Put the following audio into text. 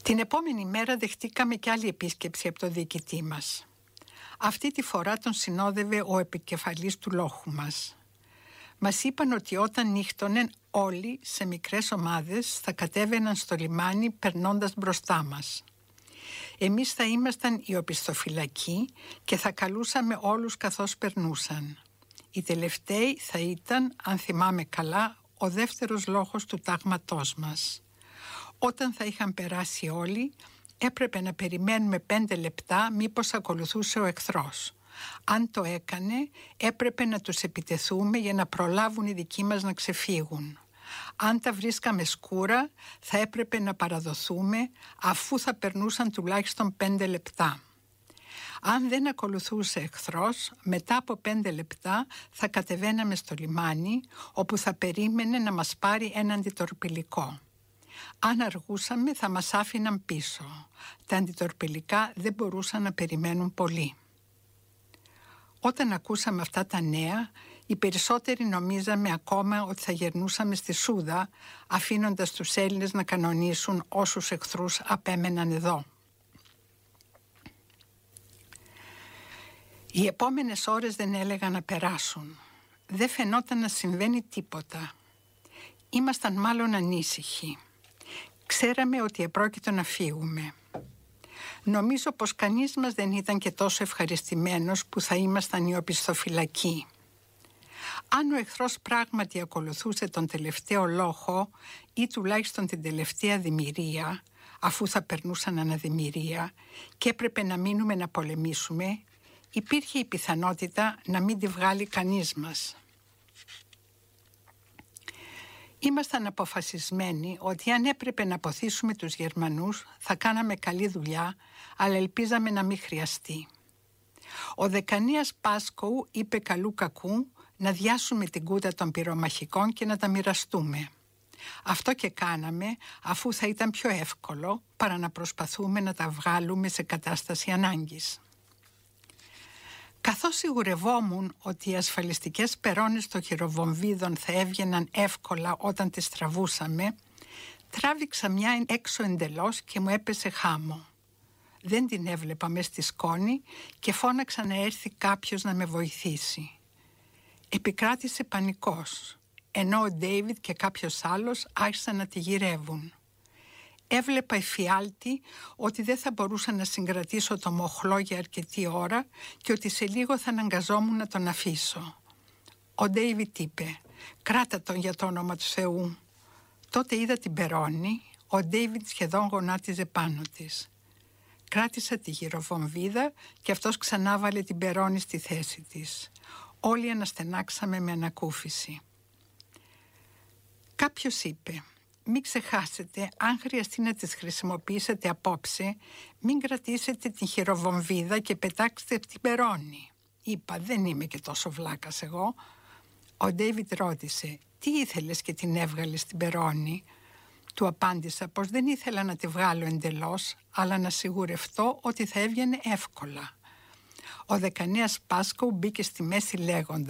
Την επόμενη μέρα δεχτήκαμε κι άλλη επίσκεψη από το διοικητή μας. Αυτή τη φορά τον συνόδευε ο επικεφαλής του λόχου μας. Μας είπαν ότι όταν νύχτωνε όλοι σε μικρές ομάδες θα κατέβαιναν στο λιμάνι περνώντας μπροστά μας. Εμείς θα ήμασταν οι οπισθοφυλακοί και θα καλούσαμε όλους καθώς περνούσαν. Οι τελευταίοι θα ήταν, αν θυμάμαι καλά, ο δεύτερος λόχος του τάγματός μας. Όταν θα είχαν περάσει όλοι, έπρεπε να περιμένουμε 5 λεπτά μήπως ακολουθούσε ο εχθρός. Αν το έκανε, έπρεπε να τους επιτεθούμε για να προλάβουν οι δικοί μας να ξεφύγουν. Αν τα βρίσκαμε σκούρα, θα έπρεπε να παραδοθούμε αφού θα περνούσαν τουλάχιστον 5 λεπτά. Αν δεν ακολουθούσε εχθρός, μετά από 5 λεπτά θα κατεβαίναμε στο λιμάνι, όπου θα περίμενε να μας πάρει ένα αντιτορπιλικό. Αν αργούσαμε θα μας άφηναν πίσω. Τα αντιτορπιλικά δεν μπορούσαν να περιμένουν πολύ. Όταν ακούσαμε αυτά τα νέα, οι περισσότεροι νομίζαμε ακόμα ότι θα γερνούσαμε στη Σούδα, αφήνοντας τους Έλληνες να κανονίσουν όσους εχθρούς απέμεναν εδώ. Οι επόμενες ώρες δεν έλεγαν να περάσουν. Δεν φαινόταν να συμβαίνει τίποτα. Ήμασταν μάλλον ανήσυχοι. Ξέραμε ότι επρόκειτο να φύγουμε. Νομίζω πως κανείς μας δεν ήταν και τόσο ευχαριστημένος που θα ήμασταν οι οπισθοφυλακοί. Αν ο εχθρός πράγματι ακολουθούσε τον τελευταίο λόχο ή τουλάχιστον την τελευταία δημιουργία, αφού θα περνούσαν αναδημιουργία και έπρεπε να μείνουμε να πολεμήσουμε, υπήρχε η πιθανότητα να μην τη βγάλει κανείς μας. Ήμασταν αποφασισμένοι ότι αν έπρεπε να αποθήσουμε τους Γερμανούς θα κάναμε καλή δουλειά, αλλά ελπίζαμε να μην χρειαστεί. Ο Δεκανίας Πάσκοου είπε καλού κακού να διάσουμε την κούτα των πυρομαχικών και να τα μοιραστούμε. Αυτό και κάναμε, αφού θα ήταν πιο εύκολο παρά να προσπαθούμε να τα βγάλουμε σε κατάσταση ανάγκης. Καθώς σιγουρευόμουν ότι οι ασφαλιστικές περώνες των χειροβομβίδων θα έβγαιναν εύκολα όταν τις τραβούσαμε, τράβηξα μια έξω εντελώς και μου έπεσε χάμω. Δεν την έβλεπα μες στη σκόνη και φώναξα να έρθει κάποιος να με βοηθήσει. Επικράτησε πανικός, ενώ ο Ντέιβιντ και κάποιος άλλος άρχισαν να τη γυρεύουν. Έβλεπα εφιάλτη ότι δεν θα μπορούσα να συγκρατήσω το μοχλό για αρκετή ώρα και ότι σε λίγο θα αναγκαζόμουν να τον αφήσω. Ο Ντέιβιντ είπε «Κράτα τον για το όνομα του Θεού». Τότε είδα την περώνη, ο Ντέιβιντ σχεδόν γονάτιζε πάνω της. Κράτησα τη γυροβομβίδα και αυτός ξανά βάλε την περώνη στη θέση της. Όλοι αναστενάξαμε με ανακούφιση. Κάποιος είπε «Μην ξεχάσετε, αν χρειαστεί να τις χρησιμοποιήσετε απόψε, μην κρατήσετε την χειροβομβίδα και πετάξτε την περώνη». Είπα «Δεν είμαι και τόσο βλάκας εγώ». Ο Ντέιβιντ ρώτησε «Τι ήθελες και την έβγαλες την περώνη?» Του απάντησα πως δεν ήθελα να τη βγάλω εντελώς, αλλά να σιγουρευτώ ότι θα έβγαινε εύκολα. Ο Δεκανέας Πάσκο μπήκε στη μέση λέγοντας